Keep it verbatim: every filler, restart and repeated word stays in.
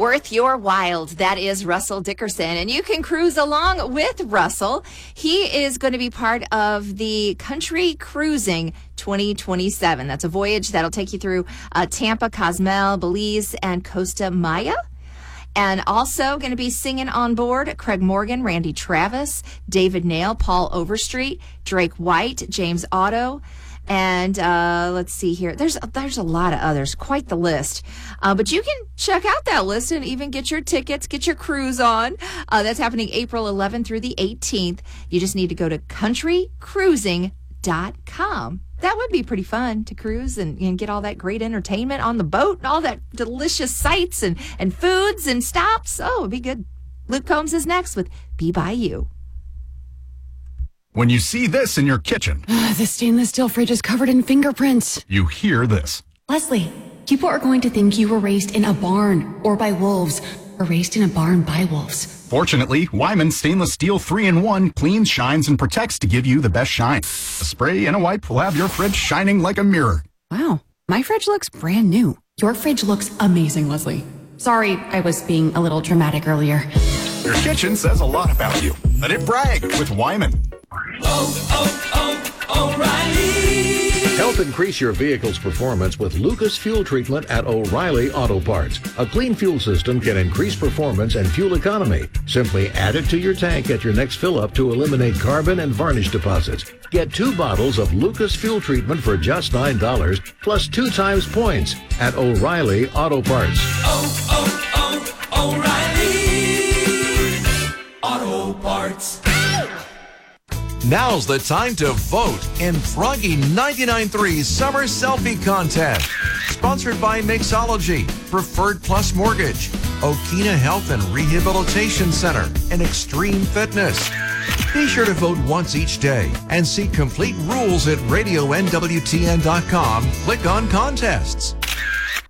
Worth your while. That is Russell Dickerson. And you can cruise along with Russell. He is going to be part of the Country Cruising twenty twenty-seven. That's a voyage that'll take you through uh, Tampa, Cozumel, Belize, and Costa Maya. And also going to be singing on board Craig Morgan, Randy Travis, David Nail, Paul Overstreet, Drake White, James Otto. And uh, let's see here. There's there's a lot of others, quite the list. Uh, but you can check out that list and even get your tickets, get your cruise on. Uh, that's happening April eleventh through the eighteenth. You just need to go to country cruising dot com. That would be pretty fun to cruise and, and get all that great entertainment on the boat and all that delicious sights and, and foods and stops. Oh, it'd be good. Luke Combs is next with Be By You. When you see this in your kitchen, the stainless steel fridge is covered in fingerprints. You hear this. Leslie, people are going to think you were raised in a barn or by wolves or raised in a barn by wolves. Fortunately, Wyman Stainless Steel three in one cleans, shines, and protects to give you the best shine. A spray and a wipe will have your fridge shining like a mirror. Wow, my fridge looks brand new. Your fridge looks amazing, Leslie. Sorry, I was being a little dramatic earlier. Your kitchen says a lot about you. Let it brag with Wyman. Oh, oh, oh, O'Reilly. Help increase your vehicle's performance with Lucas Fuel Treatment at O'Reilly Auto Parts. A clean fuel system can increase performance and fuel economy. Simply add it to your tank at your next fill-up to eliminate carbon and varnish deposits. Get two bottles of Lucas Fuel Treatment for just nine dollars, plus two times points at O'Reilly Auto Parts. Oh, oh, oh, O'Reilly Auto Parts. Now's the time to vote in Froggy ninety-nine point three's Summer Selfie Contest. Sponsored by Mixology, Preferred Plus Mortgage, Okina Health and Rehabilitation Center, and Extreme Fitness. Be sure to vote once each day and see complete rules at radio N W T N dot com. Click on Contests.